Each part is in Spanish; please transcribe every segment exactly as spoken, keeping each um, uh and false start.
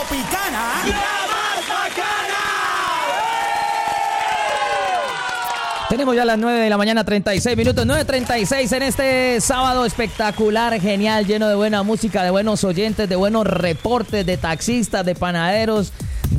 Tropicana, la más bacana. Tenemos ya las nueve de la mañana, treinta y seis minutos, nueve treinta y seis en este sábado espectacular, genial, lleno de buena música, de buenos oyentes, de buenos reportes, de taxistas, de panaderos,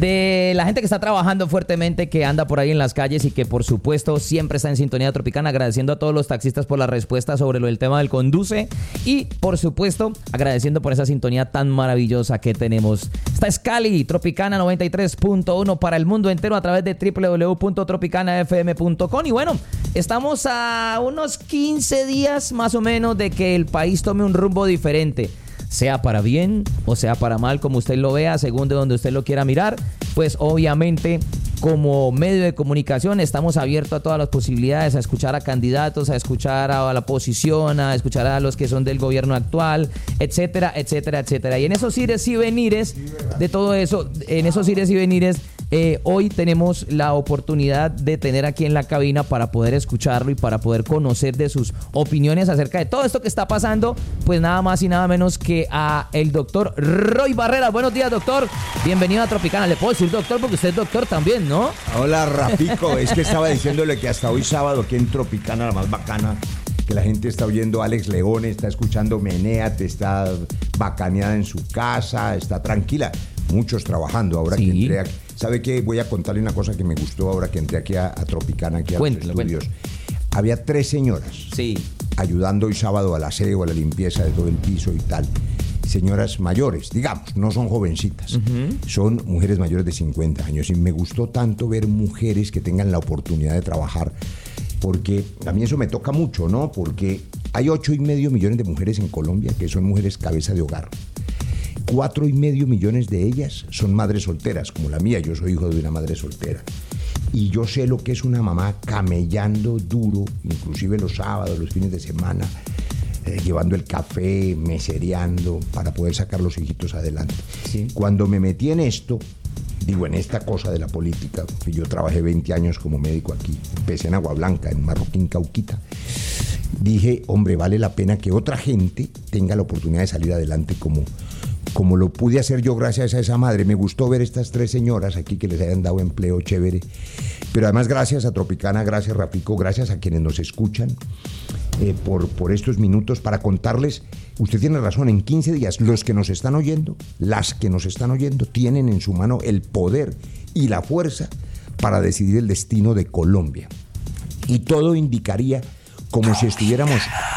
de la gente que está trabajando fuertemente, que anda por ahí en las calles y que por supuesto siempre está en sintonía Tropicana. Agradeciendo a todos los taxistas por la respuesta sobre lo del tema del conduce y por supuesto agradeciendo por esa sintonía tan maravillosa que tenemos. Esta es Cali, Tropicana noventa y tres punto uno para el mundo entero a través de doble u doble u doble u punto tropicana f m punto com. Y bueno, estamos a unos quince días más o menos de que el país tome un rumbo diferente, sea para bien o sea para mal, como usted lo vea, según de donde usted lo quiera mirar. Pues obviamente como medio de comunicación estamos abiertos a todas las posibilidades, a escuchar a candidatos, a escuchar a la oposición, a escuchar a los que son del gobierno actual, etcétera, etcétera, etcétera. Y en esos ires y venires de todo eso, en esos ires y venires, eh, hoy tenemos la oportunidad de tener aquí en la cabina para poder escucharlo y para poder conocer de sus opiniones acerca de todo esto que está pasando, pues nada más y nada menos que a el doctor Roy Barreras. Buenos días, doctor. Bienvenido a Tropicana. Le puedo decir doctor porque usted es doctor también, ¿no? Hola, Rafico. Es que estaba diciéndole que hasta hoy sábado, que en Tropicana, la más bacana, que la gente está oyendo a Alex León, está escuchando Menéate, está bacaneada en su casa, está tranquila. Muchos trabajando. Ahora sí. que entré aquí, ¿sabe qué? Voy a contarle una cosa que me gustó ahora que entré aquí a, a Tropicana, aquí a cuéntelo, los estudios. Cuéntelo. Había tres señoras sí. ayudando hoy sábado al aseo, a la limpieza de todo el piso y tal. Señoras mayores, digamos, no son jovencitas, uh-huh. son mujeres mayores de cincuenta años. Y me gustó tanto ver mujeres que tengan la oportunidad de trabajar, porque a mí eso me toca mucho, ¿no? Porque hay ocho y medio millones de mujeres en Colombia que son mujeres cabeza de hogar. Cuatro y medio millones de ellas son madres solteras, como la mía. Yo soy hijo de una madre soltera. Y yo sé lo que es una mamá camellando duro, inclusive los sábados, los fines de semana, eh, llevando el café, mesereando, para poder sacar los hijitos adelante. Sí. Cuando me metí en esto, digo, en esta cosa de la política, que yo trabajé veinte años como médico aquí, empecé en Agua Blanca, en Marroquín, Cauquita, dije, hombre, vale la pena que otra gente tenga la oportunidad de salir adelante como... como lo pude hacer yo gracias a esa madre. Me gustó ver estas tres señoras aquí que les hayan dado empleo chévere, pero además gracias a Tropicana, gracias Rafico, gracias a quienes nos escuchan eh, por, por estos minutos para contarles. Usted tiene razón, en quince días los que nos están oyendo, las que nos están oyendo tienen en su mano el poder y la fuerza para decidir el destino de Colombia, y todo indicaría como si estuviéramos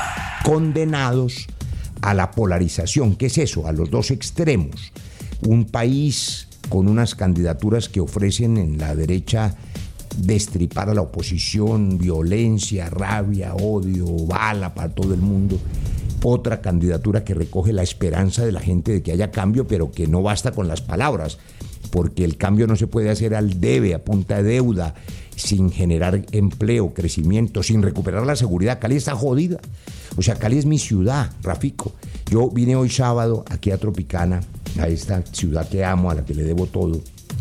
condenados a la polarización. ¿Qué es eso? A los dos extremos. Un país con unas candidaturas que ofrecen en la derecha destripar a la oposición, violencia, rabia, odio, bala para todo el mundo. Otra candidatura que recoge la esperanza de la gente de que haya cambio, pero que no basta con las palabras, porque el cambio no se puede hacer al debe, a punta de deuda, sin generar empleo, crecimiento, sin recuperar la seguridad. Cali está jodida. O sea, Cali es mi ciudad, Rafico. Yo vine hoy sábado aquí a Tropicana, a esta ciudad que amo, a la que le debo todo,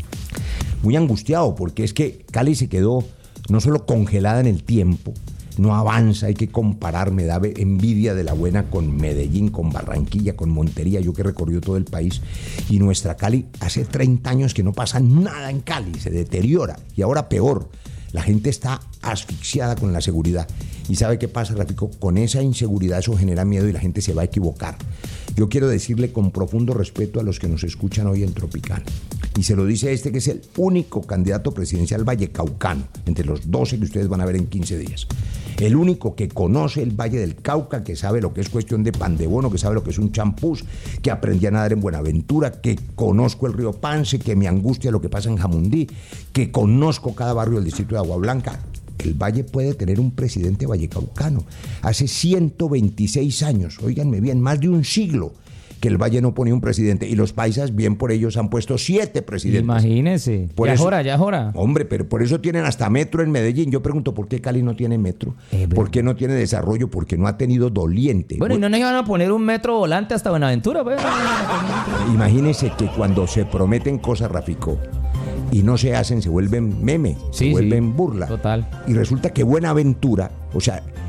muy angustiado, porque es que Cali se quedó no solo congelada en el tiempo, no avanza, hay que comparar, me da envidia de la buena con Medellín, con Barranquilla, con Montería, yo que he recorrido todo el país, y nuestra Cali, hace treinta años que no pasa nada en Cali, se deteriora, y ahora peor, la gente está asfixiada con la seguridad. ¿Y sabe qué pasa, Rafico? Con esa inseguridad eso genera miedo y la gente se va a equivocar. Yo quiero decirle con profundo respeto a los que nos escuchan hoy en Tropicana, y se lo dice este que es el único candidato presidencial vallecaucano, entre los doce que ustedes van a ver en quince días. El único que conoce el Valle del Cauca, que sabe lo que es cuestión de pan de bono, que sabe lo que es un champús, que aprendí a nadar en Buenaventura, que conozco el río Pance, que me angustia lo que pasa en Jamundí, que conozco cada barrio del distrito de Agua Blanca. El Valle puede tener un presidente vallecaucano. Hace ciento veintiséis años, óiganme bien, más de un siglo, que el Valle no ponía un presidente, y los paisas, bien por ellos, han puesto siete presidentes. Imagínese, por ya eso, es hora, ya es hora. Hombre, pero por eso tienen hasta metro en Medellín. Yo pregunto, ¿por qué Cali no tiene metro? Eh, ¿Por qué no tiene desarrollo? Porque no ha tenido doliente. Bueno, bueno, y no nos iban a poner un metro volante hasta Buenaventura, pues. Imagínese que cuando se prometen cosas, Rafico, y no se hacen, se vuelven meme, sí, se vuelven sí, burla. Total. Y resulta que Buenaventura, o sea,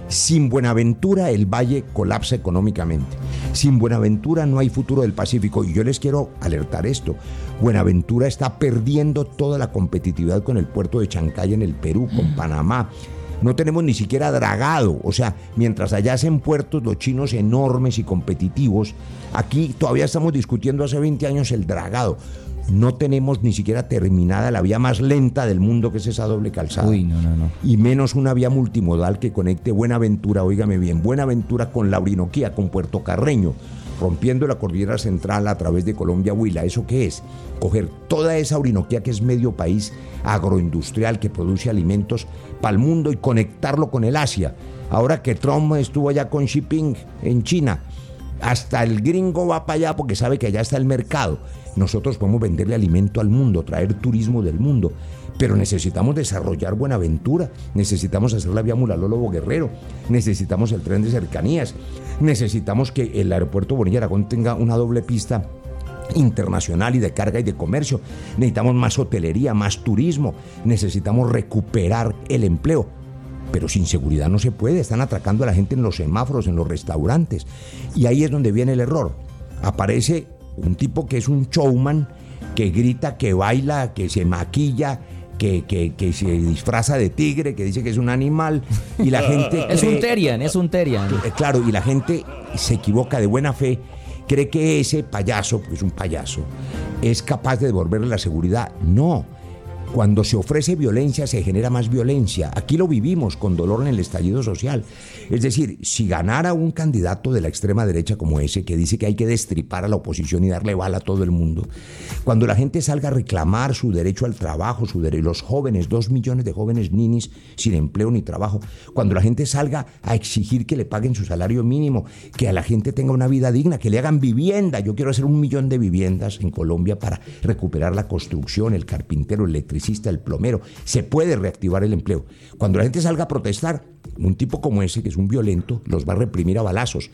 Sin Buenaventura el valle colapsa económicamente. Sin Buenaventura no hay futuro del Pacífico. Y yo les quiero alertar esto. Buenaventura está perdiendo toda la competitividad con el puerto de Chancay en el Perú, con Panamá. No tenemos ni siquiera dragado. O sea, mientras allá hacen puertos los chinos enormes y competitivos, aquí todavía estamos discutiendo hace veinte años el dragado. No tenemos ni siquiera terminada la vía más lenta del mundo, que es esa doble calzada. Uy, no, no, no. Y menos una vía multimodal que conecte Buenaventura, óigame bien, Buenaventura con la Orinoquía, con Puerto Carreño, rompiendo la cordillera central a través de Colombia-Huila. ¿Eso qué es? Coger toda esa Orinoquía, que es medio país agroindustrial que produce alimentos para el mundo, y conectarlo con el Asia. Ahora que Trump estuvo allá con Xi Jinping en China, hasta el gringo va para allá porque sabe que allá está el mercado. Nosotros podemos venderle alimento al mundo, traer turismo del mundo, pero necesitamos desarrollar Buenaventura, necesitamos hacer la vía Mulalólogo Guerrero, necesitamos el tren de cercanías, necesitamos que el aeropuerto Bonilla Aragón tenga una doble pista internacional y de carga y de comercio. Necesitamos más hotelería, más turismo, necesitamos recuperar el empleo. Pero sin seguridad no se puede, están atracando a la gente en los semáforos, en los restaurantes. Y ahí es donde viene el error. Aparece un tipo que es un showman, que grita, que baila, que se maquilla, que, que, que se disfraza de tigre, que dice que es un animal, y la gente... Es cree, un Terian, es un Terian. Que, claro, y la gente se equivoca de buena fe, cree que ese payaso, porque es un payaso, es capaz de devolverle la seguridad. No. Cuando se ofrece violencia, se genera más violencia. Aquí lo vivimos con dolor en el estallido social. Es decir, si ganara un candidato de la extrema derecha como ese, que dice que hay que destripar a la oposición y darle bala a todo el mundo, cuando la gente salga a reclamar su derecho al trabajo, su derecho, los jóvenes, dos millones de jóvenes ninis sin empleo ni trabajo, cuando la gente salga a exigir que le paguen su salario mínimo, que a la gente tenga una vida digna, que le hagan vivienda. Yo quiero hacer un millón de viviendas en Colombia para recuperar la construcción, el carpintero, el electricista, el plomero. Se puede reactivar el empleo. Cuando la gente salga a protestar, un tipo como ese, que es un violento, los va a reprimir a balazos.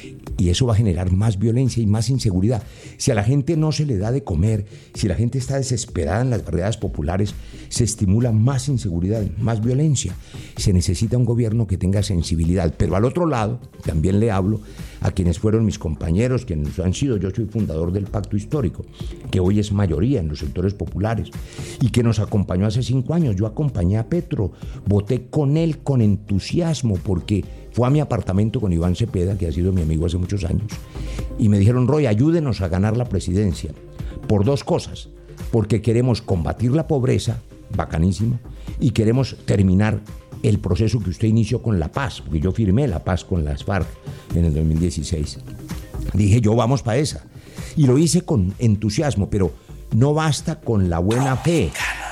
Y eso va a generar más violencia y más inseguridad. Si a la gente no se le da de comer, si la gente está desesperada en las barriadas populares, se estimula más inseguridad, más violencia. Se necesita un gobierno que tenga sensibilidad. Pero al otro lado, también le hablo a quienes fueron mis compañeros, quienes han sido, yo soy fundador del Pacto Histórico, que hoy es mayoría en los sectores populares, y que nos acompañó hace cinco años. Yo acompañé a Petro, voté con él con entusiasmo, porque fue a mi apartamento con Iván Cepeda, que ha sido mi amigo hace muchos años, y me dijeron: Roy, ayúdenos a ganar la presidencia, por dos cosas, porque queremos combatir la pobreza, bacanísimo, y queremos terminar el proceso que usted inició con la paz, porque yo firmé la paz con las FARC en el dos mil dieciséis. Dije yo, vamos para esa. Y lo hice con entusiasmo, pero no basta con la buena fe.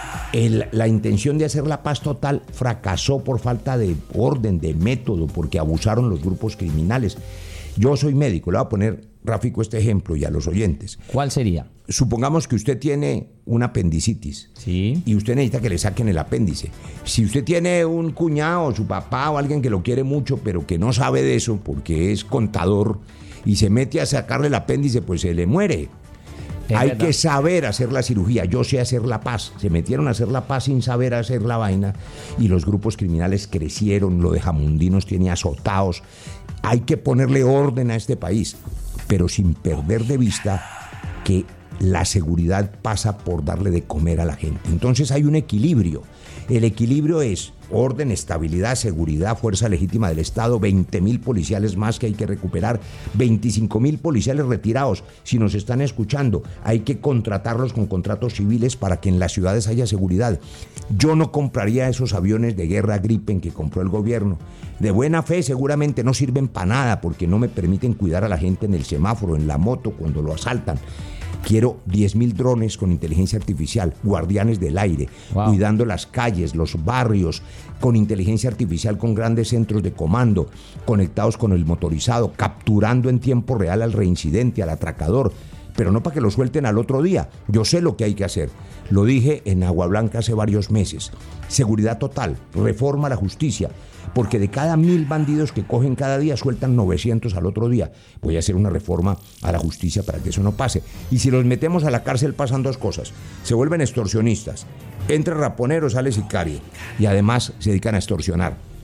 El, la intención de hacer la paz total fracasó por falta de orden, de método, porque abusaron los grupos criminales. Yo soy médico, le voy a poner, Ráfico, este ejemplo y a los oyentes. ¿Cuál sería? Supongamos que usted tiene una apendicitis, sí, y usted necesita que le saquen el apéndice. Si usted tiene un cuñado, su papá o alguien que lo quiere mucho, pero que no sabe de eso porque es contador, y se mete a sacarle el apéndice, pues se le muere. Es Hay verdad. que saber hacer la cirugía. Yo sé hacer la paz. Se metieron a hacer la paz sin saber hacer la vaina, y los grupos criminales crecieron. Lo de Jamundinos tiene azotados. Hay que ponerle orden a este país, pero sin perder de vista que la seguridad pasa por darle de comer a la gente. Entonces hay un equilibrio. El equilibrio es orden, estabilidad, seguridad, fuerza legítima del Estado, veinte mil policiales más que hay que recuperar, veinticinco mil policiales retirados. Si nos están escuchando, hay que contratarlos con contratos civiles para que en las ciudades haya seguridad. Yo no compraría esos aviones de guerra Gripen que compró el gobierno. De buena fe seguramente no sirven para nada, porque no me permiten cuidar a la gente en el semáforo, en la moto, cuando lo asaltan. Quiero diez mil drones con inteligencia artificial, guardianes del aire, wow, cuidando las calles, los barrios, con inteligencia artificial, con grandes centros de comando, conectados con el motorizado, capturando en tiempo real al reincidente, al atracador, pero no para que lo suelten al otro día. Yo sé lo que hay que hacer. Lo dije en Agua Blanca hace varios meses. Seguridad total, reforma a la justicia, porque de cada mil bandidos que cogen cada día, sueltan novecientos al otro día. Voy a hacer una reforma a la justicia para que eso no pase. Y si los metemos a la cárcel, pasan dos cosas: se vuelven extorsionistas, entre raponero sale sicario, y además se dedican a extorsionar.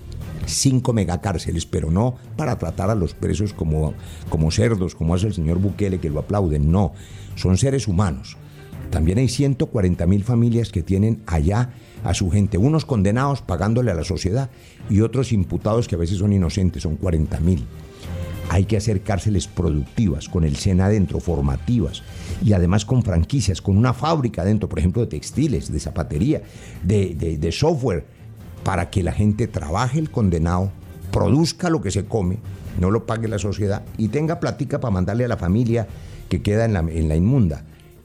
cinco megacárceles, pero no para tratar a los presos como, como cerdos, como hace el señor Bukele, que lo aplauden, no, son seres humanos. También hay ciento cuarenta mil familias que tienen allá a su gente, unos condenados pagándole a la sociedad y otros imputados que a veces son inocentes, son cuarenta mil. Hay que hacer cárceles productivas, con el SENA adentro, formativas, y además con franquicias, con una fábrica adentro, por ejemplo, de textiles, de zapatería, de, de, de software, para que la gente trabaje el condenado, produzca lo que se come, no lo pague la sociedad y tenga platica para mandarle a la familia que queda en la, en la inmunda.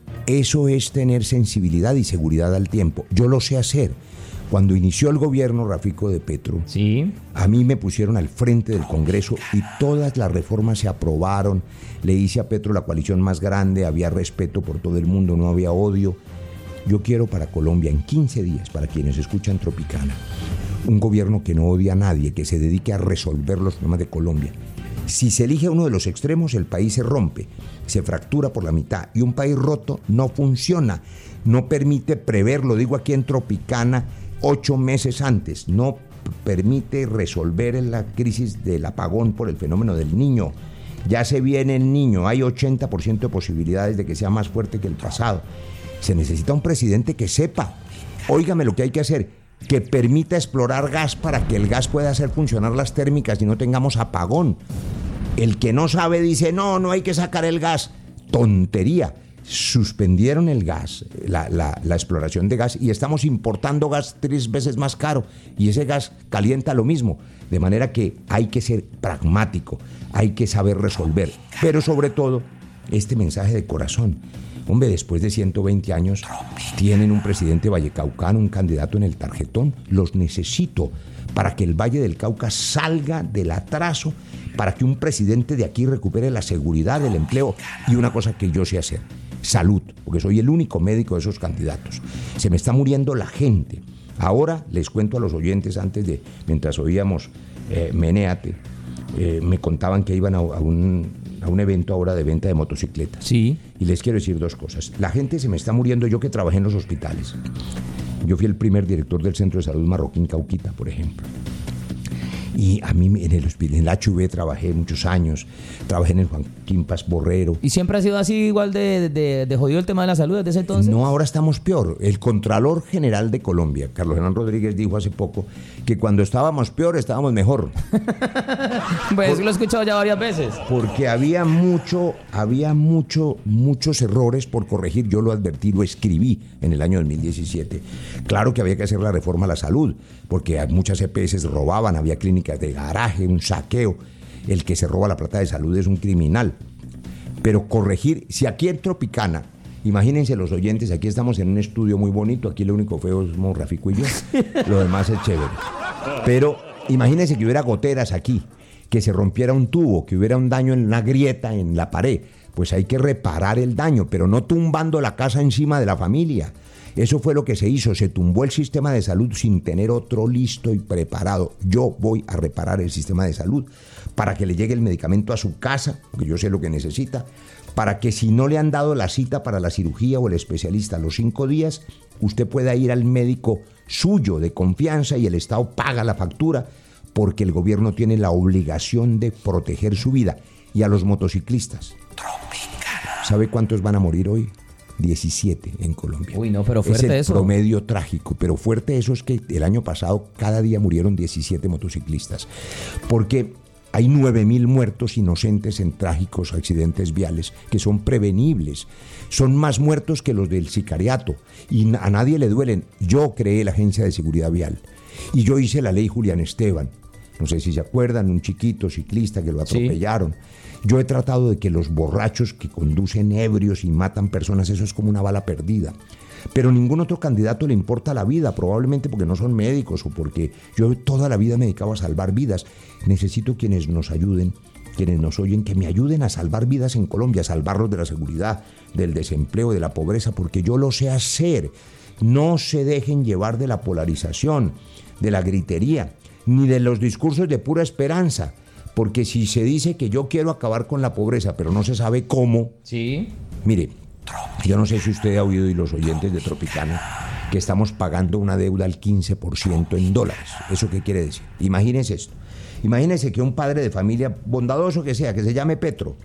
Eso es tener sensibilidad y seguridad al tiempo. Yo lo sé hacer. Cuando inició el gobierno Rafico de Petro, sí, a mí me pusieron al frente del Congreso y todas las reformas se aprobaron. Le hice a Petro la coalición más grande, había respeto por todo el mundo, no había odio. Yo quiero para Colombia, en quince días, para quienes escuchan Tropicana, un gobierno que no odia a nadie, que se dedique a resolver los problemas de Colombia. Si se elige uno de los extremos, el país se rompe, se fractura por la mitad, y un país roto no funciona, no permite prever, lo digo aquí en Tropicana, ocho meses antes, no permite resolver la crisis del apagón por el fenómeno del Niño. Ya se viene el Niño, hay ochenta por ciento de posibilidades de que sea más fuerte que el pasado. Se necesita un presidente que sepa, óigame lo que hay que hacer, que permita explorar gas para que el gas pueda hacer funcionar las térmicas y no tengamos apagón. El que no sabe dice, no, no hay que sacar el gas. Tontería. Suspendieron el gas, la, la, la exploración de gas, y estamos importando gas tres veces más caro, y ese gas calienta lo mismo, de manera que hay que ser pragmático, hay que saber resolver, pero sobre todo, este mensaje de corazón. Hombre, después de ciento veinte años, tienen un presidente vallecaucano, un candidato en el tarjetón, los necesito para que el Valle del Cauca salga del atraso, para que un presidente de aquí recupere la seguridad, el empleo, y una cosa que yo sé hacer, salud, porque soy el único médico de esos candidatos. Se me está muriendo la gente. Ahora les cuento a los oyentes, antes de, mientras oíamos eh, Menéate, eh, me contaban que iban a, a, un, a un evento ahora de venta de motocicletas. Sí. Y les quiero decir dos cosas. La gente se me está muriendo, yo que trabajé en los hospitales. Yo fui el primer director del Centro de Salud Marroquín Cauquita, por ejemplo. Y a mí en el, en el H V trabajé muchos años, trabajé en el Joaquín Paz Borrero. ¿Y siempre ha sido así igual de, de, de jodido el tema de la salud desde ese entonces? No, ahora estamos peor. El Contralor General de Colombia, Carlos Hernán Rodríguez, dijo hace poco que cuando estábamos peor, estábamos mejor. Pues Por, lo he escuchado ya varias veces. Porque había mucho, había mucho, muchos errores por corregir. Yo lo advertí, lo escribí en el año dos mil diecisiete. Claro que había que hacer la reforma a la salud, porque muchas E P S robaban, había clínicas de garaje, un saqueo. El que se roba la plata de salud es un criminal. Pero corregir, si aquí en Tropicana, imagínense los oyentes, aquí estamos en un estudio muy bonito, aquí lo único feo es Rafico y yo, lo demás es chévere. Pero imagínense que hubiera goteras aquí, que se rompiera un tubo, que hubiera un daño en una grieta en la pared, pues hay que reparar el daño, pero no tumbando la casa encima de la familia. Eso fue lo que se hizo, se tumbó el sistema de salud sin tener otro listo y preparado. Yo voy a reparar el sistema de salud para que le llegue el medicamento a su casa, porque yo sé lo que necesita, para que si no le han dado la cita para la cirugía o el especialista a los cinco días, usted pueda ir al médico suyo de confianza y el Estado paga la factura, porque el gobierno tiene la obligación de proteger su vida. Y a los motociclistas, ¿sabe cuántos van a morir hoy? diecisiete en Colombia. Uy, no, pero fuerte es el eso. Promedio trágico, pero fuerte eso es que el año pasado cada día murieron diecisiete motociclistas, porque hay nueve mil muertos inocentes en trágicos accidentes viales que son prevenibles. Son más muertos que los del sicariato y a nadie le duelen. Yo creé la Agencia de Seguridad Vial y yo hice la ley Julián Esteban. No sé si se acuerdan, un chiquito ciclista que lo atropellaron. Sí. Yo he tratado de que los borrachos que conducen ebrios y matan personas, eso es como una bala perdida. Pero ningún otro candidato le importa la vida, probablemente porque no son médicos o porque yo toda la vida me dedicaba a salvar vidas. Necesito quienes nos ayuden, quienes nos oyen, que me ayuden a salvar vidas en Colombia, a salvarlos de la seguridad, del desempleo, de la pobreza, porque yo lo sé hacer. No se dejen llevar de la polarización, de la gritería, ni de los discursos de pura esperanza. Porque si se dice que yo quiero acabar con la pobreza, pero no se sabe cómo. Sí. Mire, yo no sé si usted ha oído y los oyentes de Tropicana, que estamos pagando una deuda al quince por ciento en dólares. ¿Eso qué quiere decir? Imagínense esto. Imagínense que un padre de familia, bondadoso que sea, que se llame Petro,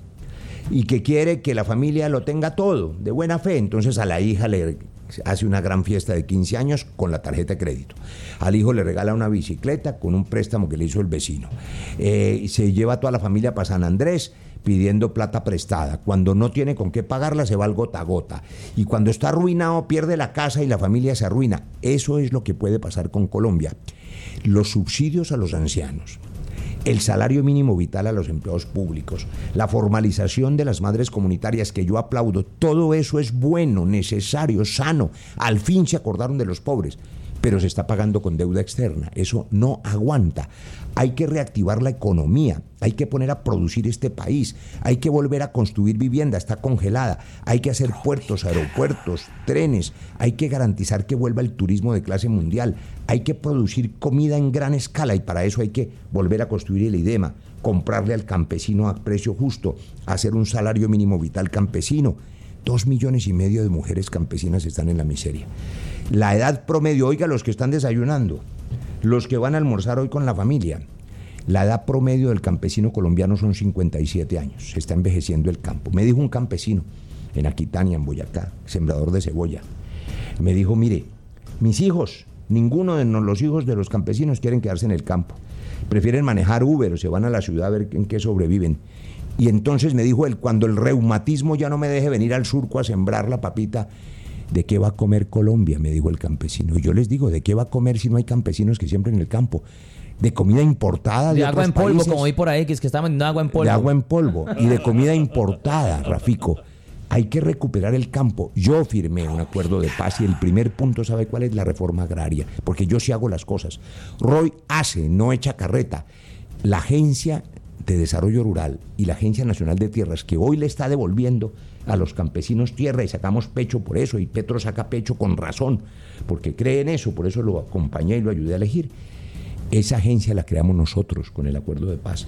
y que quiere que la familia lo tenga todo, de buena fe, entonces a la hija le hace una gran fiesta de quince años con la tarjeta de crédito. Al hijo le regala una bicicleta con un préstamo que le hizo el vecino. Eh, se lleva a toda la familia para San Andrés pidiendo plata prestada. Cuando no tiene con qué pagarla, se va al gota a gota. Y cuando está arruinado, pierde la casa y la familia se arruina. Eso es lo que puede pasar con Colombia. Los subsidios a los ancianos, el salario mínimo vital a los empleados públicos, la formalización de las madres comunitarias, que yo aplaudo, todo eso es bueno, necesario, sano. Al fin se acordaron de los pobres, pero se está pagando con deuda externa. Eso no aguanta. Hay que reactivar la economía, hay que poner a producir este país, hay que volver a construir vivienda, está congelada, hay que hacer puertos, aeropuertos, trenes, hay que garantizar que vuelva el turismo de clase mundial, hay que producir comida en gran escala y para eso hay que volver a construir el IDEMA, comprarle al campesino a precio justo, hacer un salario mínimo vital campesino. Dos millones y medio de mujeres campesinas están en la miseria. La edad promedio, oiga, los que están desayunando, los que van a almorzar hoy con la familia, la edad promedio del campesino colombiano son cincuenta y siete años, se está envejeciendo el campo. Me dijo un campesino en Aquitania, en Boyacá, sembrador de cebolla, me dijo, mire, mis hijos, ninguno de los hijos de los campesinos quieren quedarse en el campo, prefieren manejar Uber o se van a la ciudad a ver en qué sobreviven. Y entonces me dijo él, cuando el reumatismo ya no me deje venir al surco a sembrar la papita, ¿de qué va a comer Colombia?, me dijo el campesino. Y yo les digo, ¿de qué va a comer si no hay campesinos que siembren en el campo? De comida importada de, de agua en polvo, países, como vi por ahí, que es que está vendiendo agua en polvo. De agua en polvo y de comida importada, Rafico. Hay que recuperar el campo. Yo firmé un acuerdo de paz y el primer punto, ¿sabe cuál es? La reforma agraria, porque yo sí hago las cosas. Roy hace, no echa carreta. La Agencia de Desarrollo Rural y la Agencia Nacional de Tierras, que hoy le está devolviendo a los campesinos tierra y sacamos pecho por eso, y Petro saca pecho con razón, porque cree en eso, por eso lo acompañé y lo ayudé a elegir. Esa agencia la creamos nosotros con el acuerdo de paz.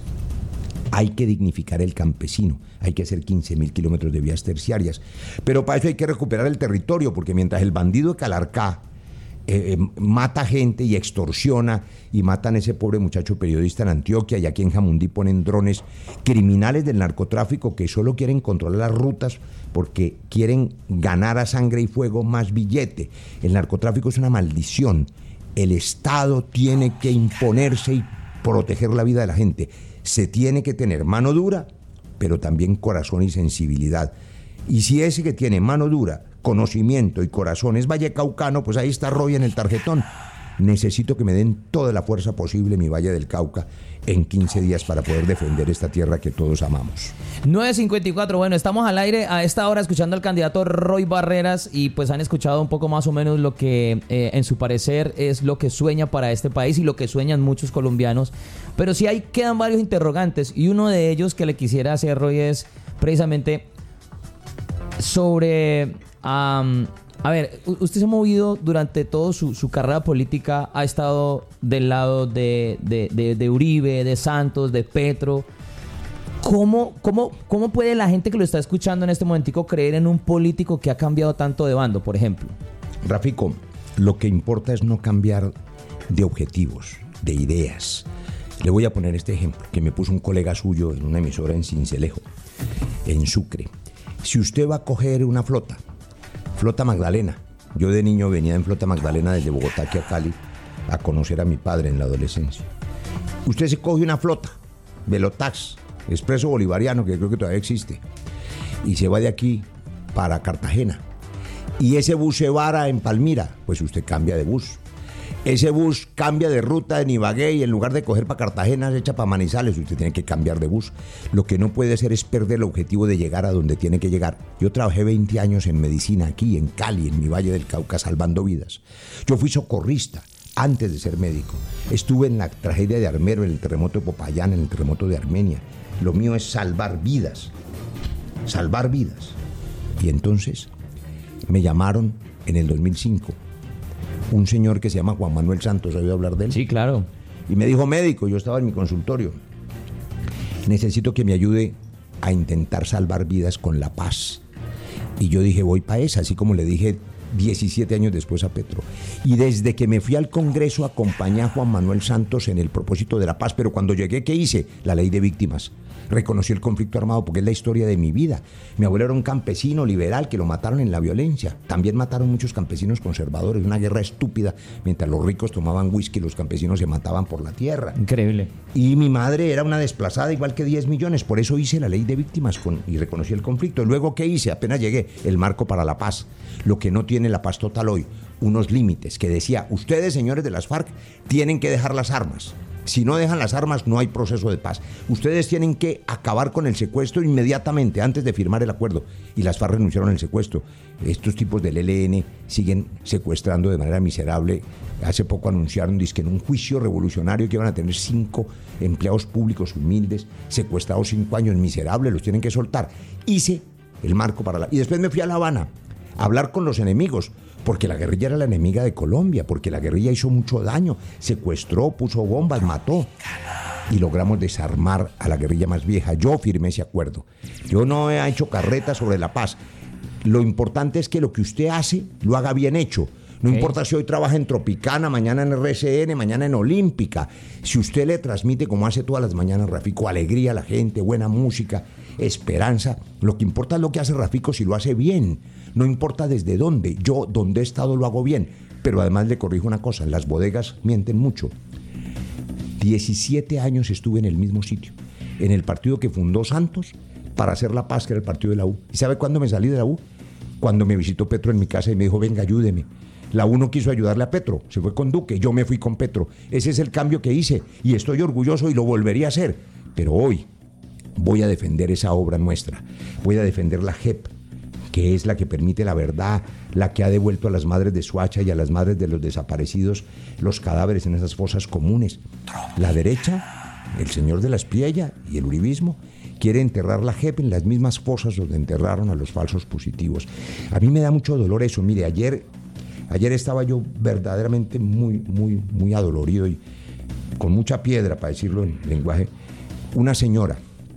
Hay que dignificar el campesino, hay que hacer quince mil kilómetros de vías terciarias, pero para eso hay que recuperar el territorio, porque mientras el bandido de Calarcá Eh, eh, mata gente y extorsiona y matan a ese pobre muchacho periodista en Antioquia, y aquí en Jamundí ponen drones, criminales del narcotráfico que solo quieren controlar las rutas porque quieren ganar a sangre y fuego más billete. El narcotráfico es una maldición. El Estado tiene que imponerse y proteger la vida de la gente. Se tiene que tener mano dura, pero también corazón y sensibilidad. Y si ese que tiene mano dura, conocimiento y corazón es vallecaucano, pues ahí está Roy en el tarjetón. Necesito que me den toda la fuerza posible mi Valle del Cauca en quince días para poder defender esta tierra que todos amamos. nueve cincuenta y cuatro, bueno, estamos al aire a esta hora escuchando al candidato Roy Barreras y pues han escuchado un poco más o menos lo que eh, en su parecer es lo que sueña para este país y lo que sueñan muchos colombianos, pero sí hay, quedan varios interrogantes y uno de ellos que le quisiera hacer, Roy, es precisamente sobre... Um, a ver, usted se ha movido durante toda su, su carrera política, ha estado del lado de, de, de, de Uribe, de Santos, de Petro. ¿Cómo, cómo, ¿Cómo puede la gente que lo está escuchando en este momentico creer en un político que ha cambiado tanto de bando, por ejemplo? Rafico, lo que importa es no cambiar de objetivos, de ideas. Le voy a poner este ejemplo que me puso un colega suyo en una emisora en Sincelejo, en Sucre. Si usted va a coger una flota, Flota Magdalena. Yo de niño venía en Flota Magdalena desde Bogotá aquí a Cali a conocer a mi padre en la adolescencia. Usted se coge una flota, Velotax, Expreso Bolivariano, que creo que todavía existe, y se va de aquí para Cartagena. Y ese bus se vara en Palmira, pues usted cambia de bus. Ese bus cambia de ruta en Ibagué y en lugar de coger para Cartagena se echa para Manizales, usted tiene que cambiar de bus. Lo que no puede hacer es perder el objetivo de llegar a donde tiene que llegar. Yo trabajé veinte años en medicina aquí, en Cali, en mi Valle del Cauca, salvando vidas. Yo fui socorrista antes de ser médico. Estuve en la tragedia de Armero, en el terremoto de Popayán, en el terremoto de Armenia. Lo mío es salvar vidas, salvar vidas. Y entonces me llamaron en el dos mil cinco. Un señor que se llama Juan Manuel Santos, ¿has oído hablar de él? Sí, claro. Y me dijo, médico, yo estaba en mi consultorio, necesito que me ayude a intentar salvar vidas con la paz. Y yo dije, voy para esa, así como le dije diecisiete años después a Petro. Y desde que me fui al Congreso acompañé a Juan Manuel Santos en el propósito de la paz, pero cuando llegué, ¿qué hice? La ley de víctimas. Reconocí el conflicto armado porque es la historia de mi vida. Mi abuelo era un campesino liberal que lo mataron en la violencia. También mataron muchos campesinos conservadores, una guerra estúpida. Mientras los ricos tomaban whisky, los campesinos se mataban por la tierra. Increíble. Y mi madre era una desplazada igual que diez millones. Por eso hice la ley de víctimas con, y reconocí el conflicto. Luego, ¿qué hice? Apenas llegué, el marco para la paz. Lo que no tiene la paz total hoy, unos límites que decía, ustedes, señores de las FARC, tienen que dejar las armas. Si no dejan las armas, no hay proceso de paz. Ustedes tienen que acabar con el secuestro inmediatamente, antes de firmar el acuerdo. Y las FARC renunciaron al secuestro. Estos tipos del E L N siguen secuestrando de manera miserable. Hace poco anunciaron dizque en un juicio revolucionario que iban a tener cinco empleados públicos humildes, secuestrados cinco años, miserables, los tienen que soltar. Hice el marco para la... Y después me fui a La Habana a hablar con los enemigos, porque la guerrilla era la enemiga de Colombia, porque la guerrilla hizo mucho daño, secuestró, puso bombas, mató. Y logramos desarmar a la guerrilla más vieja. Yo firmé ese acuerdo. Yo no he hecho carreta sobre la paz. Lo importante es que lo que usted hace, lo haga bien hecho. No okay. importa si hoy trabaja en Tropicana, mañana en R C N, mañana en Olímpica. Si usted le transmite, como hace todas las mañanas Rafico, alegría a la gente, buena música, esperanza, lo que importa es lo que hace Rafico si lo hace bien. No importa desde dónde. Yo, donde he estado, lo hago bien. Pero además le corrijo una cosa, las bodegas mienten mucho. diecisiete años estuve en el mismo sitio, en el partido que fundó Santos para hacer la paz, que era el partido de la U. ¿Y sabe cuándo me salí de la U? Cuando me visitó Petro en mi casa y me dijo, venga, ayúdeme. La U no quiso ayudarle a Petro, se fue con Duque, yo me fui con Petro. Ese es el cambio que hice y estoy orgulloso y lo volvería a hacer. Pero hoy voy a defender esa obra nuestra, voy a defender la J E P, que es la que permite la verdad, la que ha devuelto a las madres de Soacha y a las madres de los desaparecidos los cadáveres en esas fosas comunes. La derecha, el señor de la Espriella y el uribismo, quiere enterrar la J E P en las mismas fosas donde enterraron a los falsos positivos. A mí me da mucho dolor eso. Mire, ayer, ayer estaba yo verdaderamente muy, muy, muy adolorido y con mucha piedra, para decirlo en lenguaje. Una señora,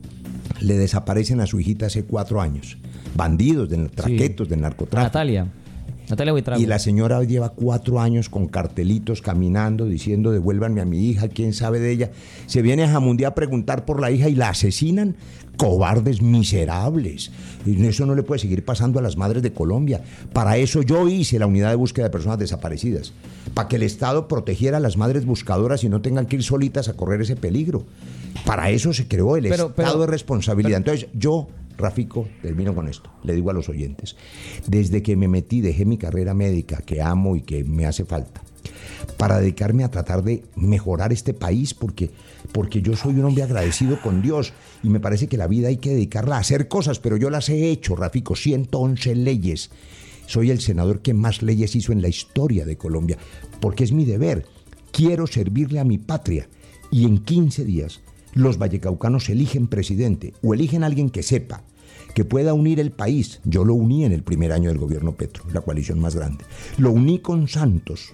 le desaparecen a su hijita hace cuatro años. Bandidos, de traquetos, sí. de narcotráfico. Natalia. Natalia Buitrago. Y la señora lleva cuatro años con cartelitos caminando diciendo devuélvanme a mi hija, quién sabe de ella. Se viene a Jamundí a preguntar por la hija y la asesinan. Cobardes miserables. Y eso no le puede seguir pasando a las madres de Colombia. Para eso yo hice la unidad de búsqueda de personas desaparecidas. Para que el Estado protegiera a las madres buscadoras y no tengan que ir solitas a correr ese peligro. Para eso se creó el pero, Estado pero, de responsabilidad. Pero, Entonces yo... Rafico, termino con esto, le digo a los oyentes, desde que me metí, dejé mi carrera médica, que amo y que me hace falta, para dedicarme a tratar de mejorar este país, porque, porque yo soy un hombre agradecido con Dios y me parece que la vida hay que dedicarla a hacer cosas, pero yo las he hecho, Rafico, ciento once leyes. Soy el senador que más leyes hizo en la historia de Colombia, porque es mi deber. Quiero servirle a mi patria y en quince días los vallecaucanos eligen presidente o eligen a alguien que sepa, que pueda unir el país. Yo lo uní en el primer año del gobierno Petro, la coalición más grande. Lo uní con Santos.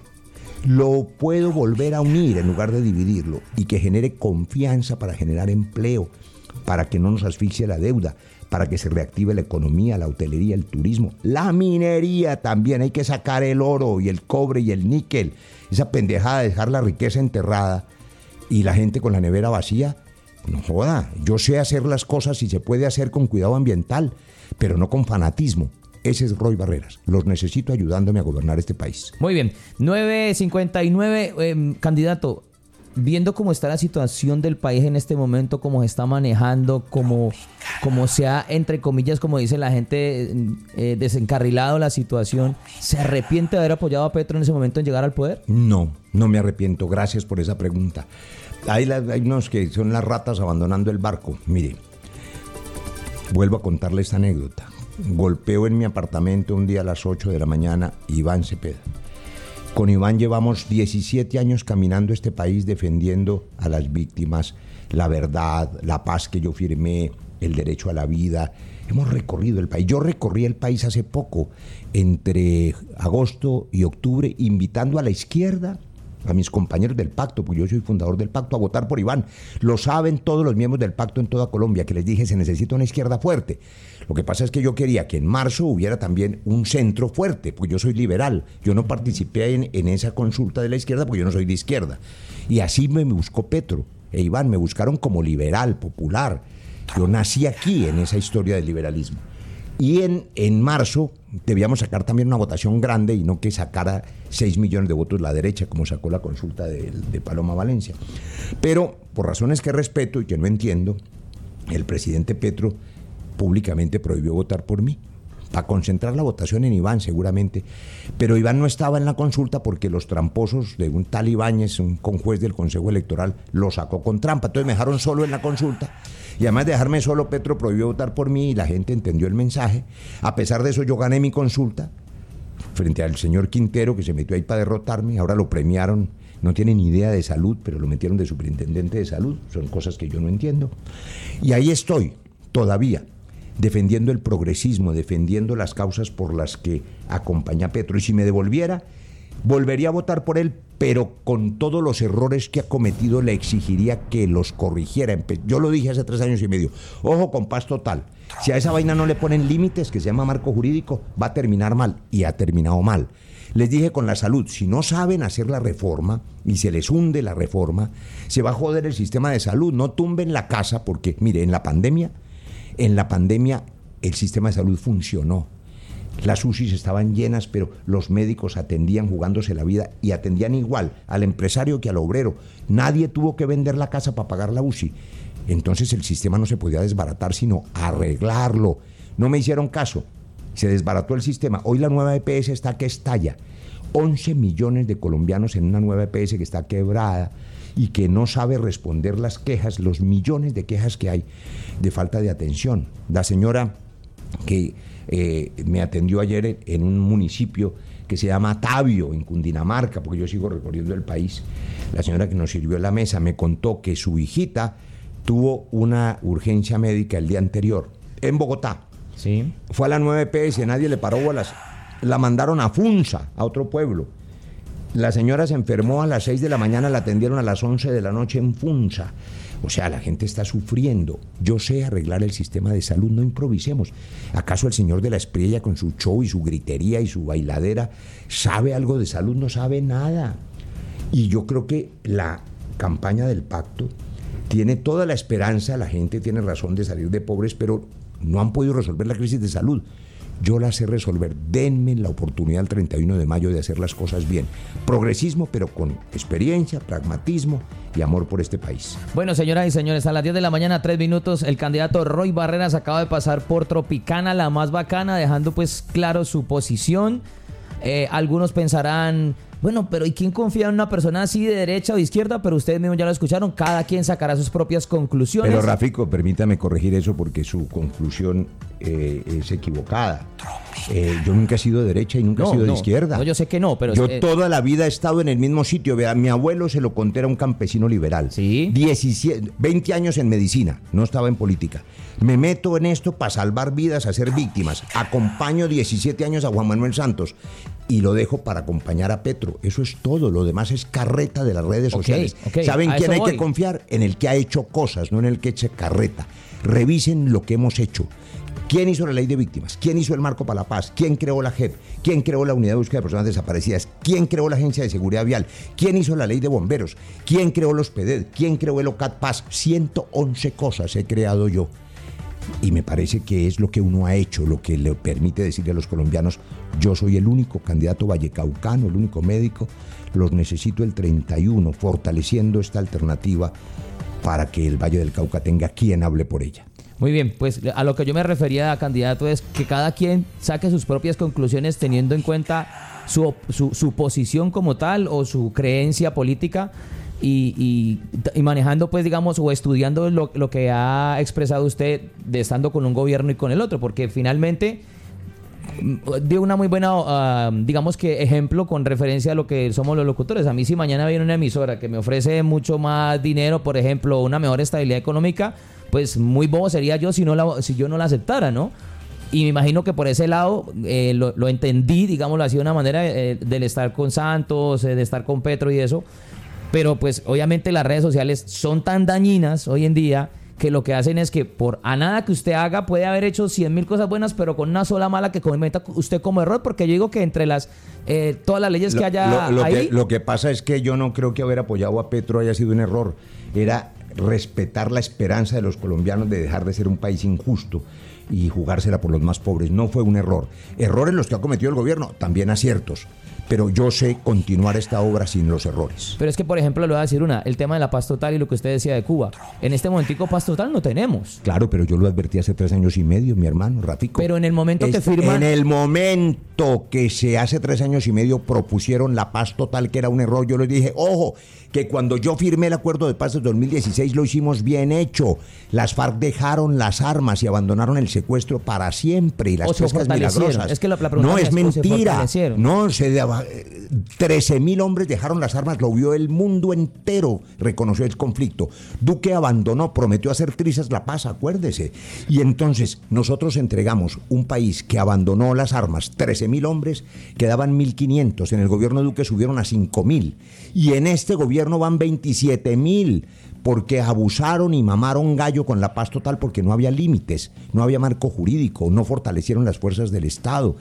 Lo puedo volver a unir en lugar de dividirlo y que genere confianza para generar empleo, para que no nos asfixie la deuda, para que se reactive la economía, la hotelería, el turismo, la minería también. Hay que sacar el oro y el cobre y el níquel. Esa pendejada de dejar la riqueza enterrada y la gente con la nevera vacía. No joda, yo sé hacer las cosas y se puede hacer con cuidado ambiental, pero no con fanatismo. Ese es Roy Barreras. Los necesito ayudándome a gobernar este país. Muy bien. nueve cincuenta y nueve, eh, candidato, viendo cómo está la situación del país en este momento, cómo se está manejando, cómo, cómo se ha, entre comillas, como dice la gente, eh, desencarrilado la situación, ¿se arrepiente de haber apoyado a Petro en ese momento en llegar al poder? No, no me arrepiento. Gracias por esa pregunta. Hay, la, hay unos que son las ratas abandonando el barco. Mire, vuelvo a contarle esta anécdota. Golpeo en mi apartamento un día a las ocho de la mañana Iván Cepeda. Con Iván llevamos diecisiete años caminando este país defendiendo a las víctimas, la verdad, la paz que yo firmé, el derecho a la vida. Hemos recorrido el país. Yo recorrí el país hace poco, entre agosto y octubre, invitando a la izquierda a mis compañeros del pacto, porque yo soy fundador del pacto, a votar por Iván. Lo saben todos los miembros del pacto en toda Colombia, que les dije, se necesita una izquierda fuerte. Lo que pasa es que yo quería que en marzo hubiera también un centro fuerte, porque yo soy liberal. Yo no participé en, en esa consulta de la izquierda porque yo no soy de izquierda. Y así me buscó Petro e Iván, me buscaron como liberal, popular. Yo nací aquí en esa historia del liberalismo. Y en, en marzo debíamos sacar también una votación grande y no que sacara seis millones de votos la derecha, como sacó la consulta de, de Paloma Valencia. Pero, por razones que respeto y que no entiendo, el presidente Petro públicamente prohibió votar por mí, para concentrar la votación en Iván seguramente. Pero Iván no estaba en la consulta porque los tramposos de un tal Ibáñez, un conjuez del Consejo Electoral, lo sacó con trampa. Entonces me dejaron solo en la consulta. Y además de dejarme solo, Petro prohibió votar por mí y la gente entendió el mensaje. A pesar de eso, yo gané mi consulta frente al señor Quintero, que se metió ahí para derrotarme. Ahora lo premiaron. No tiene ni idea de salud, pero lo metieron de superintendente de salud. Son cosas que yo no entiendo. Y ahí estoy, todavía, defendiendo el progresismo, defendiendo las causas por las que acompaña a Petro. Y si me devolviera, volvería a votar por él, pero con todos los errores que ha cometido le exigiría que los corrigiera. Yo lo dije hace tres años y medio. Ojo con paz total. Si a esa vaina no le ponen límites, que se llama marco jurídico, va a terminar mal. Y ha terminado mal. Les dije con la salud, si no saben hacer la reforma y se les hunde la reforma, se va a joder el sistema de salud. No tumben la casa porque, mire, en la pandemia, en la pandemia el sistema de salud funcionó. Las U C Is estaban llenas, pero los médicos atendían jugándose la vida y atendían igual al empresario que al obrero. Nadie tuvo que vender la casa para pagar la U C I. Entonces el sistema no se podía desbaratar, sino arreglarlo. No me hicieron caso. Se desbarató el sistema. Hoy la nueva E P S está que estalla. once millones de colombianos en una nueva E P S que está quebrada y que no sabe responder las quejas, los millones de quejas que hay de falta de atención. La señora que eh, me atendió ayer en, en un municipio que se llama Tabio, en Cundinamarca, porque yo sigo recorriendo el país, la señora que nos sirvió la mesa me contó que su hijita tuvo una urgencia médica el día anterior en Bogotá. Sí. Fue a la nueva E P S, nadie le paró bolas, la mandaron a Funza, a otro pueblo. La señora se enfermó a las seis de la mañana, la atendieron a las once de la noche en Funza. O sea, la gente está sufriendo. Yo sé arreglar el sistema de salud, no improvisemos. ¿Acaso el señor de la Espriella con su show y su gritería y su bailadera sabe algo de salud? No sabe nada. Y yo creo que la campaña del pacto tiene toda la esperanza, la gente tiene razón de salir de pobres, pero no han podido resolver la crisis de salud. Yo la sé resolver. Denme la oportunidad el treinta y uno de mayo de hacer las cosas bien. Progresismo, pero con experiencia, pragmatismo y amor por este país. Bueno, señoras y señores, a las diez de la mañana, tres minutos, el candidato Roy Barreras acaba de pasar por Tropicana, la más bacana, dejando pues claro su posición. Eh, algunos pensarán, bueno, pero ¿y quién confía en una persona así de derecha o de izquierda? Pero ustedes mismos ya lo escucharon, cada quien sacará sus propias conclusiones. Pero Rafico, permítame corregir eso porque su conclusión eh, es equivocada. Eh, yo nunca he sido de derecha y nunca no, he sido no, de izquierda. No, yo sé que no, pero... Yo eh, toda la vida he estado en el mismo sitio. Vea, mi abuelo se lo conté, era un campesino liberal. Sí. diecisiete, veinte años en medicina, no estaba en política. Me meto en esto para salvar vidas, a ser víctimas. Acompaño diecisiete años a Juan Manuel Santos y lo dejo para acompañar a Petro. Eso es todo. Lo demás es carreta de las redes okay, sociales. Okay. ¿Saben a quién hay voy. que confiar? En el que ha hecho cosas, no en el que eche carreta. Revisen lo que hemos hecho. ¿Quién hizo la ley de víctimas? ¿Quién hizo el marco para la paz? ¿Quién creó la J E P? ¿Quién creó la unidad de búsqueda de personas desaparecidas? ¿Quién creó la agencia de seguridad vial? ¿Quién hizo la ley de bomberos? ¿Quién creó los P D E D? ¿Quién creó el OCAT Paz? ciento once cosas he creado yo. Y me parece que es lo que uno ha hecho, lo que le permite decirle a los colombianos, yo soy el único candidato vallecaucano, el único médico, los necesito el treinta y uno, fortaleciendo esta alternativa para que el Valle del Cauca tenga quien hable por ella. Muy bien, pues a lo que yo me refería, candidato, es que cada quien saque sus propias conclusiones teniendo en cuenta su, su, su posición como tal o su creencia política y, y, y manejando, pues, digamos, o estudiando lo, lo que ha expresado usted de estando con un gobierno y con el otro, porque finalmente dio una muy buena, uh, digamos que ejemplo con referencia a lo que somos los locutores. A mí si mañana viene una emisora que me ofrece mucho más dinero, por ejemplo, una mejor estabilidad económica, pues muy bobo sería yo si no la, si yo no la aceptara, ¿no? Y me imagino que por ese lado eh, lo, lo entendí, digámoslo así, de una manera eh, del estar con Santos, eh, de estar con Petro y eso. Pero pues obviamente las redes sociales son tan dañinas hoy en día que lo que hacen es que por a nada que usted haga puede haber hecho cien mil cosas buenas, pero con una sola mala que cometa usted como error, porque yo digo que entre las eh, todas las leyes lo, que haya lo, lo ahí... Que, lo que pasa es que yo no creo que haber apoyado a Petro haya sido un error. Era respetar la esperanza de los colombianos de dejar de ser un país injusto y jugársela por los más pobres. No fue un error. Errores los que ha cometido el gobierno, también aciertos. Pero yo sé continuar esta obra sin los errores. Pero es que, por ejemplo, le voy a decir una, el tema de la paz total y lo que usted decía de Cuba. En este momentico paz total no tenemos. Claro, pero yo lo advertí hace tres años y medio, mi hermano, Rafico. Pero en el momento es, que firman... En el momento que se hace tres años y medio propusieron la paz total, que era un error, yo les dije, ojo, que cuando yo firmé el acuerdo de paz de dos mil dieciséis lo hicimos bien hecho. Las FARC dejaron las armas y abandonaron el secuestro para siempre y las pescas milagrosas. Es que la, la pregunta no es mentira. Se no, se daba, trece mil hombres dejaron las armas, lo vio el mundo entero, reconoció el conflicto. Duque abandonó, prometió hacer trizas la paz, acuérdese. Y entonces nosotros entregamos un país que abandonó las armas, trece mil hombres, quedaban mil quinientos. En el gobierno de Duque subieron a cinco mil. Y en este gobierno no van veintisiete mil, porque abusaron y mamaron gallo con la paz total porque no había límites, no había marco jurídico, no fortalecieron las fuerzas del Estado.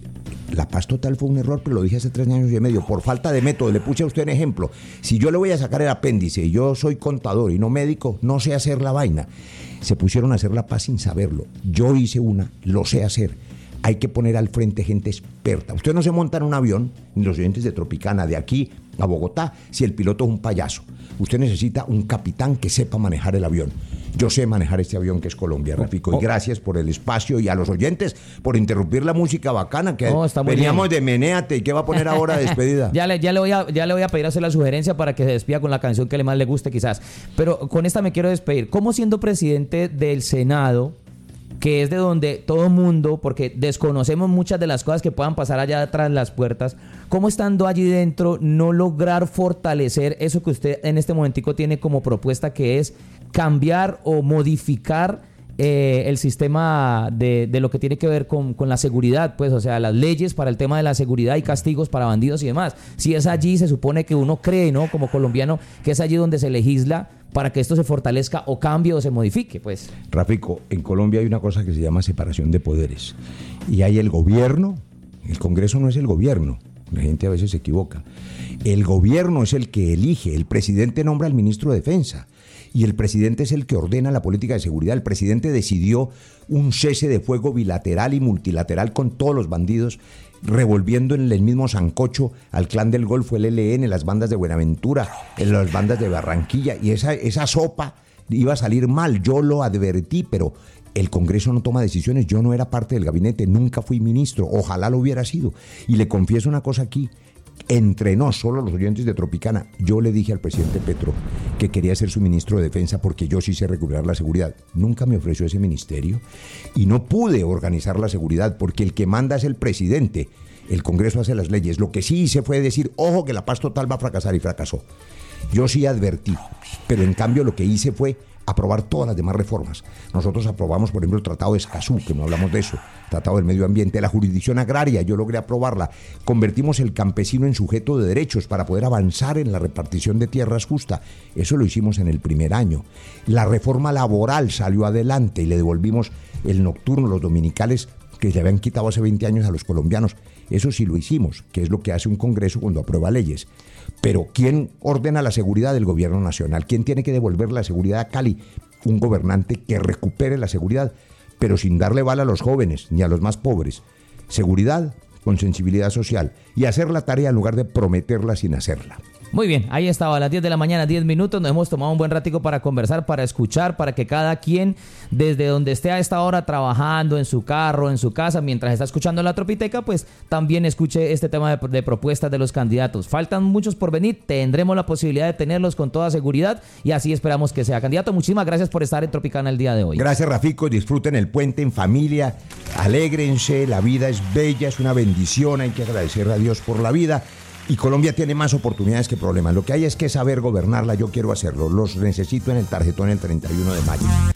La paz total fue un error, pero lo dije hace tres años y medio, por falta de método. Le puse a usted un ejemplo. Si yo le voy a sacar el apéndice y yo soy contador y no médico, no sé hacer la vaina. Se pusieron a hacer la paz sin saberlo. Yo hice una, lo sé hacer. Hay que poner al frente gente experta. Usted no se monta en un avión, ni los oyentes de Tropicana, de aquí a Bogotá, si el piloto es un payaso. Usted necesita un capitán que sepa manejar el avión. Yo sé manejar este avión que es Colombia, Rafico. Y gracias por el espacio y a los oyentes por interrumpir la música bacana que oh, veníamos bien. De Menéate. ¿Y qué va a poner ahora de despedida? ya, le, ya, le voy a, ya le voy a pedir hacer la sugerencia para que se despida con la canción que más le guste quizás. Pero con esta me quiero despedir. ¿Cómo siendo presidente del Senado, que es de donde todo mundo, porque desconocemos muchas de las cosas que puedan pasar allá tras las puertas, cómo estando allí dentro no lograr fortalecer eso que usted en este momentico tiene como propuesta, que es cambiar o modificar eh, el sistema de, de lo que tiene que ver con, con la seguridad, pues, o sea, las leyes para el tema de la seguridad y castigos para bandidos y demás? Si es allí, se supone que uno cree, ¿no?, como colombiano, que es allí donde se legisla para que esto se fortalezca o cambie o se modifique, pues. Rafico, en Colombia hay una cosa que se llama separación de poderes. Y hay el gobierno, el Congreso no es el gobierno, la gente a veces se equivoca. El gobierno es el que elige, el presidente nombra al ministro de Defensa y el presidente es el que ordena la política de seguridad. El presidente decidió un cese de fuego bilateral y multilateral con todos los bandidos, revolviendo en el mismo sancocho al Clan del Golfo, el E L N, las bandas de Buenaventura, las bandas de Barranquilla, y esa, esa sopa iba a salir mal. Yo lo advertí, pero el Congreso no toma decisiones. Yo no era parte del gabinete, nunca fui ministro, ojalá lo hubiera sido. Y le confieso una cosa aquí, entre nos, solo los oyentes de Tropicana, yo le dije al presidente Petro que quería ser su ministro de Defensa porque yo sí sé recuperar la seguridad. Nunca me ofreció ese ministerio y no pude organizar la seguridad porque el que manda es el presidente. El Congreso hace las leyes. Lo que sí hice fue decir, ojo, que la paz total va a fracasar, y fracasó. Yo sí advertí, pero en cambio lo que hice fue aprobar todas las demás reformas. Nosotros aprobamos, por ejemplo, el Tratado de Escazú, que no hablamos de eso, Tratado del Medio Ambiente, la jurisdicción agraria, yo logré aprobarla. Convertimos el campesino en sujeto de derechos para poder avanzar en la repartición de tierras justa. Eso lo hicimos en el primer año. La reforma laboral salió adelante y le devolvimos el nocturno, los dominicales, que se habían quitado hace veinte años a los colombianos. Eso sí lo hicimos, que es lo que hace un Congreso cuando aprueba leyes. Pero ¿quién ordena la seguridad? Del gobierno nacional. ¿Quién tiene que devolver la seguridad a Cali? Un gobernante que recupere la seguridad, pero sin darle bala a los jóvenes ni a los más pobres. Seguridad con sensibilidad social y hacer la tarea en lugar de prometerla sin hacerla. Muy bien, ahí estaba a las diez de la mañana, diez minutos, nos hemos tomado un buen ratico para conversar, para escuchar, para que cada quien, desde donde esté a esta hora trabajando, en su carro, en su casa, mientras está escuchando la Tropiteca, pues también escuche este tema de, de propuestas de los candidatos. Faltan muchos por venir, tendremos la posibilidad de tenerlos con toda seguridad y así esperamos que sea. Candidato, muchísimas gracias por estar en Tropicana el día de hoy. Gracias, Rafico, disfruten el puente en familia, alégrense, la vida es bella, es una bendición, hay que agradecer a Dios por la vida. Y Colombia tiene más oportunidades que problemas. Lo que hay es que saber gobernarla. Yo quiero hacerlo. Los necesito en el tarjetón el treinta y uno de mayo.